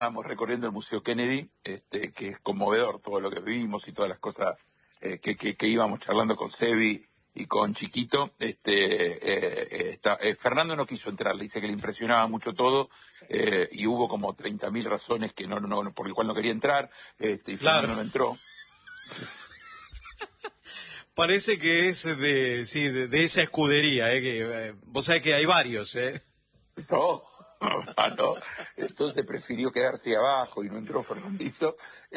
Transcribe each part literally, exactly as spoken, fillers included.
estábamos recorriendo el Museo Kennedy, este, que es conmovedor todo lo que vimos y todas las cosas eh, que, que, que íbamos charlando con Sebi y con Chiquito. Este, eh, eh, está, eh, Fernando no quiso entrar, le dice que le impresionaba mucho todo eh, y hubo como treinta mil razones que no, no, por el cual no quería entrar, este, y Fernando Claro. no entró. Parece que es de, sí, de, de esa escudería, ¿eh? Que, eh, vos sabés que hay varios, ¿eh? No, no, entonces prefirió quedarse abajo y no entró Fernandito,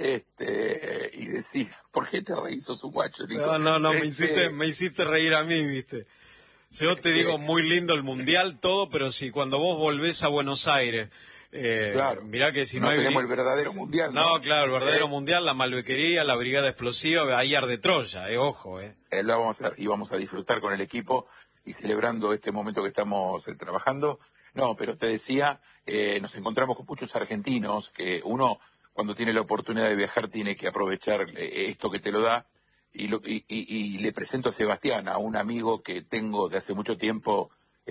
este, y decía, ¿por qué te reís? Sos un guacho, Nico. No, no, no, me, Este, hiciste, me hiciste reír a mí, ¿viste? Yo te digo, muy lindo el Mundial, todo, pero si cuando vos volvés a Buenos Aires, eh, claro, mirá que si no, no hay... tenemos el verdadero Mundial, No, ¿no? claro, el verdadero Eh, Mundial, la malbequería, la brigada explosiva, ahí arde Troya, eh, ojo, eh. eh, lo vamos a, y vamos a disfrutar con el equipo y celebrando este momento que estamos eh, trabajando. No, pero te decía, eh, nos encontramos con muchos argentinos que uno, cuando tiene la oportunidad de viajar, tiene que aprovechar eh, esto que te lo da. Y, lo, y, y, y le presento a Sebastián, a un amigo que tengo de hace mucho tiempo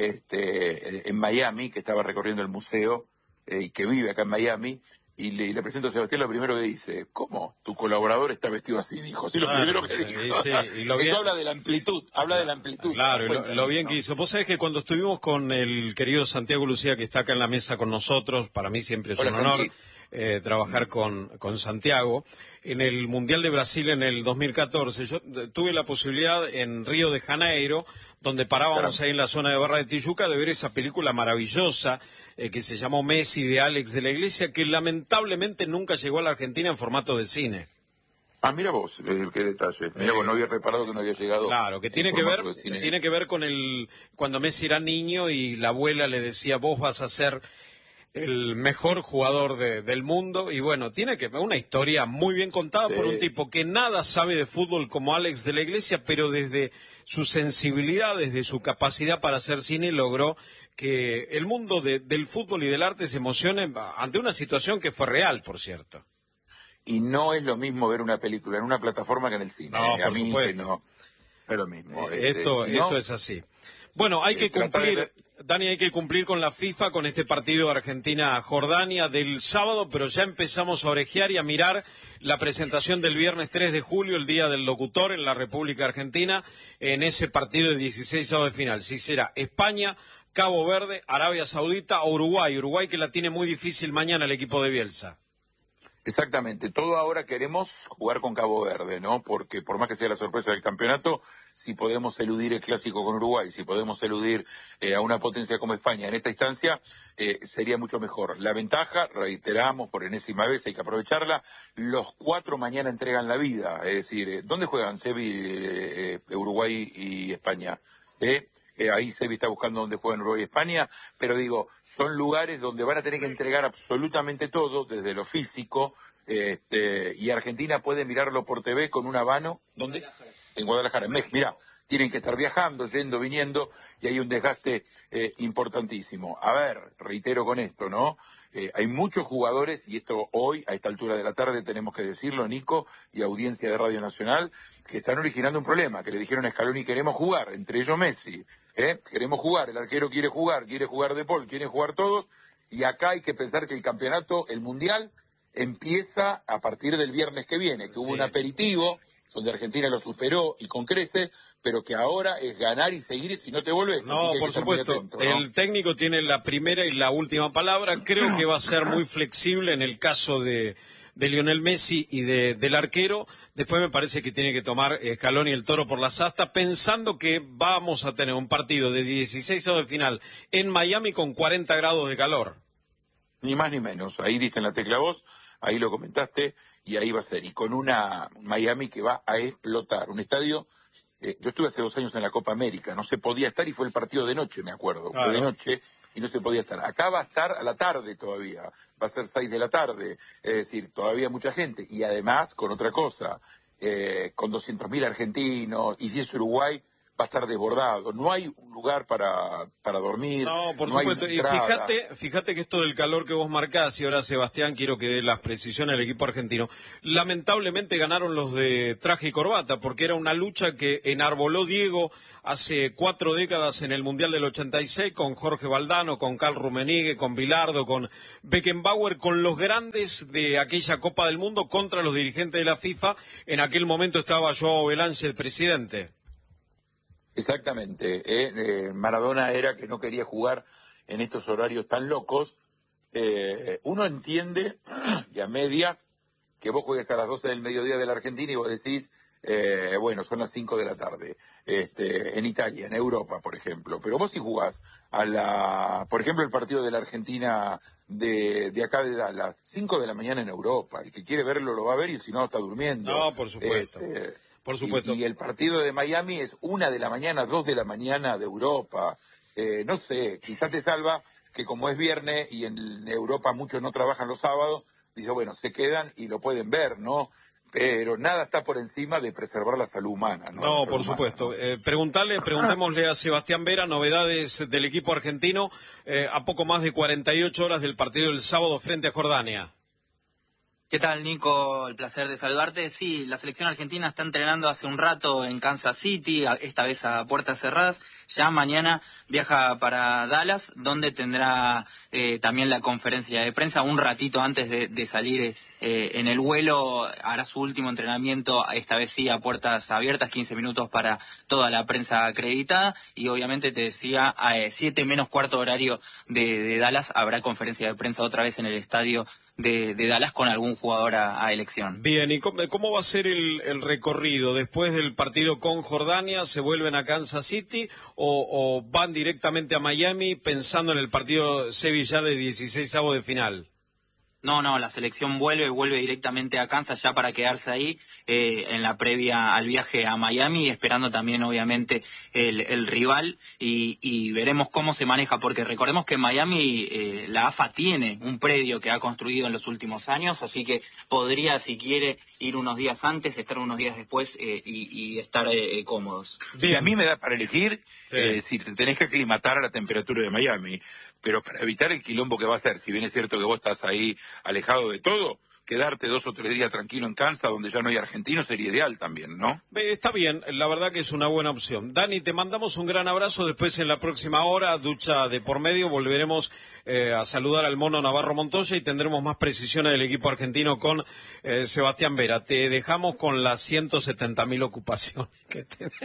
este, en Miami, que estaba recorriendo el museo eh, y que vive acá en Miami. Y le, y le presento a Sebastián, lo primero que dice, ¿cómo? Tu colaborador está vestido así, dijo. Sí, lo Claro, primero que dijo. sí, y lo Eso bien... habla de la amplitud, habla de la amplitud. Claro, y lo, Cuenta, lo bien ¿no? que hizo. Vos sabés que cuando estuvimos con el querido Santiago Lucía, que está acá en la mesa con nosotros, para mí siempre es Hola, un honor Santi. eh, trabajar con, con Santiago. En el Mundial de Brasil en el dos mil catorce, yo eh, tuve la posibilidad en Río de Janeiro, donde parábamos Claro. ahí en la zona de Barra de Tijuca, de ver esa película maravillosa eh, que se llamó Messi, de Alex de la Iglesia, que lamentablemente nunca llegó a la Argentina en formato de cine. Ah, mira vos, eh, qué detalle. Mira Eh, vos, no había reparado que no había llegado Claro, que en tiene que ver, formato de cine. tiene que ver con el cuando Messi era niño y la abuela le decía, vos vas a ser el mejor jugador de- del mundo, y bueno, tiene que ver una historia muy bien contada por un Sí. tipo que nada sabe de fútbol como Alex de la Iglesia, pero desde su sensibilidad, desde su capacidad para hacer cine, logró que el mundo de- del fútbol y del arte se emocione ante una situación que fue real, por cierto. Y no es lo mismo ver una película en una plataforma que en el cine. No, eh. A por mí supuesto. que no, no es lo mismo. Eh, Este, Esto, si no, esto es así. Bueno, hay eh, que trata de cumplir, ver- Dani, hay que cumplir con la FIFA, con este partido Argentina-Jordania del sábado, pero ya empezamos a orejear y a mirar la presentación del viernes tres de julio, el Día del Locutor en la República Argentina, en ese partido de dieciséis de final. Si será España, Cabo Verde, Arabia Saudita o Uruguay. Uruguay que la tiene muy difícil mañana el equipo de Bielsa. Exactamente, todo ahora queremos jugar con Cabo Verde, ¿no? Porque por más que sea la sorpresa del campeonato, si podemos eludir el clásico con Uruguay, si podemos eludir eh, a una potencia como España en esta instancia, eh, sería mucho mejor. La ventaja, reiteramos por enésima vez, hay que aprovecharla, los cuatro mañana entregan la vida, es decir, eh, ¿dónde juegan Sebi, eh, eh, Uruguay y España? ¿Eh? Eh, ahí Sebi está buscando dónde juegan Uruguay y España, pero digo, son lugares donde van a tener que entregar absolutamente todo, desde lo físico, este, y Argentina puede mirarlo por T V con un habano, ¿dónde? En Guadalajara, en México. Mirá, tienen que estar viajando, yendo, viniendo, y hay un desgaste eh, importantísimo. A ver, reitero con esto, ¿no? Eh, hay muchos jugadores, y esto hoy, a esta altura de la tarde, tenemos que decirlo, Nico, y audiencia de Radio Nacional, que están originando un problema, que le dijeron a Scaloni, queremos jugar, entre ellos Messi, ¿eh? Queremos jugar, el arquero quiere jugar, quiere jugar De Paul, quiere jugar todos, y acá hay que pensar que el campeonato, el Mundial, empieza a partir del viernes que viene, que hubo Sí. un aperitivo, donde Argentina lo superó y con crece, pero que ahora es ganar y seguir si no te volvés. No, por supuesto. ¿no? El técnico tiene la primera y la última palabra. Creo que va a ser muy flexible en el caso de, de Lionel Messi y de, del arquero. Después me parece que tiene que tomar Scaloni el toro por las astas, pensando que vamos a tener un partido de dieciséis de final en Miami con cuarenta grados de calor. Ni más ni menos. Ahí diste en la tecla vos, ahí lo comentaste, y ahí va a ser. Y con una Miami que va a explotar. Un estadio... Eh, yo estuve hace dos años en la Copa América, no se podía estar y fue el partido de noche, me acuerdo, Claro. fue de noche y no se podía estar. Acá va a estar a la tarde todavía, va a ser seis de la tarde, es decir, todavía mucha gente. Y además, con otra cosa, eh, con doscientos mil argentinos, y si es Uruguay, va a estar desbordado. No hay un lugar para, para dormir. No, por no supuesto. Hay y fíjate, fíjate que esto del calor que vos marcás, y ahora Sebastián, quiero que dé las precisiones al equipo argentino. Lamentablemente ganaron los de traje y corbata, porque era una lucha que enarboló Diego hace cuatro décadas en el Mundial del ochenta y seis, con Jorge Valdano, con Karl Rummenigge, con Bilardo, con Beckenbauer, con los grandes de aquella Copa del Mundo contra los dirigentes de la FIFA. En aquel momento estaba Joao Belange, el presidente. Exactamente. ¿eh? Eh, Maradona era que no quería jugar en estos horarios tan locos. Eh, uno entiende, y a medias, que vos juegues a las doce del mediodía de la Argentina y vos decís, eh, bueno, son las cinco de la tarde, este, en Italia, en Europa, por ejemplo. Pero vos si jugás a la, por ejemplo, el partido de la Argentina de, de acá de Dallas, cinco de la mañana en Europa. El que quiere verlo lo va a ver y si no está durmiendo. No, por supuesto. Este, Por supuesto. Y, y el partido de Miami es una de la mañana, dos de la mañana de Europa. Eh, no sé, quizás te salva que como es viernes y en Europa muchos no trabajan los sábados, dice, bueno, se quedan y lo pueden ver, ¿no? Pero nada está por encima de preservar la salud humana, ¿no? No, por humana, supuesto. ¿no? Eh, preguntarle, preguntémosle a Sebastián Vera, novedades del equipo argentino eh, a poco más de cuarenta y ocho horas del partido del sábado frente a Jordania. ¿Qué tal, Nico? El placer de saludarte. Sí, la selección argentina está entrenando hace un rato en Kansas City, esta vez a puertas cerradas. Ya mañana viaja para Dallas, donde tendrá eh, también la conferencia de prensa. Un ratito antes de, de salir eh, en el vuelo, hará su último entrenamiento, esta vez sí a puertas abiertas, quince minutos para toda la prensa acreditada. Y obviamente te decía, a eh, siete menos cuarto horario de, de Dallas, habrá conferencia de prensa otra vez en el estadio de, de Dallas con algún jugador a, a elección. Bien, ¿y cómo, cómo va a ser el, el recorrido? ¿Después del partido con Jordania se vuelven a Kansas City o, o van directamente a Miami pensando en el partido Sevilla de dieciseisavo de final? No, no, la selección vuelve, vuelve directamente a Kansas ya para quedarse ahí eh, en la previa al viaje a Miami, esperando también obviamente el, el rival y, y veremos cómo se maneja, porque recordemos que en Miami eh, la A F A tiene un predio que ha construido en los últimos años, así que podría, si quiere, ir unos días antes, estar unos días después eh, y, y estar eh, cómodos. Sí, a mí me da para elegir sí. eh, si te tenés que aclimatar a la temperatura de Miami. Pero para evitar el quilombo que va a ser, si bien es cierto que vos estás ahí alejado de todo, quedarte dos o tres días tranquilo en Kansas, donde ya no hay argentinos, sería ideal también, ¿no? Está bien, la verdad que es una buena opción. Dani, te mandamos un gran abrazo. Después en la próxima hora, ducha de por medio, volveremos eh, a saludar al mono Navarro Montoya y tendremos más precisiones del equipo argentino con eh, Sebastián Vera. Te dejamos con las ciento setenta mil ocupaciones que tenés.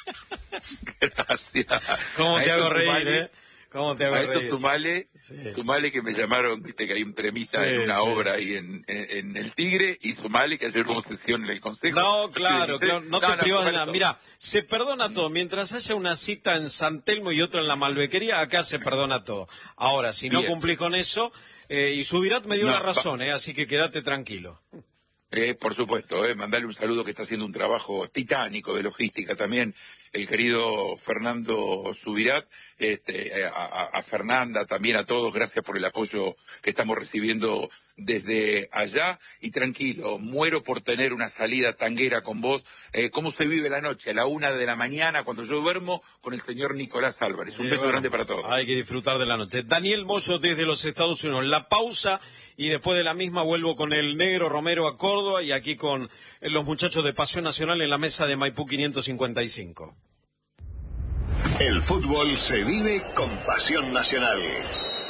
Gracias. ¿Cómo te hago reír, sumale, eh? ¿Cómo te hago a esto reír? sumale, Sí. sumale que me llamaron, viste que hay un tremita Sí, en una sí. obra ahí en, en, en El Tigre, y sumale que ayer hubo sesión en el Consejo. No, claro, claro, no te no, privas no, de nada. todo. Mira, se perdona todo. Mientras haya una cita en San Telmo y otra en la Malvequería, acá se perdona todo. Ahora, si no Bien. cumplís con eso, eh, y Subirat me dio No, la razón, eh, así que quédate tranquilo. Eh, por supuesto, eh, mandarle un saludo que está haciendo un trabajo titánico de logística también, el querido Fernando Subirat, este, eh, a, a Fernanda, también a todos, gracias por el apoyo que estamos recibiendo desde allá, y tranquilo, muero por tener una salida tanguera con vos. Eh, ¿Cómo se vive la noche? A la una de la mañana, cuando yo duermo, con el señor Nicolás Álvarez. Un Eh, beso bueno, grande para todos. Hay que disfrutar de la noche. Daniel Moyo desde los Estados Unidos. La pausa y después de la misma vuelvo con el Negro Romero a Córdoba y aquí con los muchachos de Pasión Nacional en la mesa de Maipú quinientos cincuenta y cinco. El fútbol se vive con Pasión Nacional.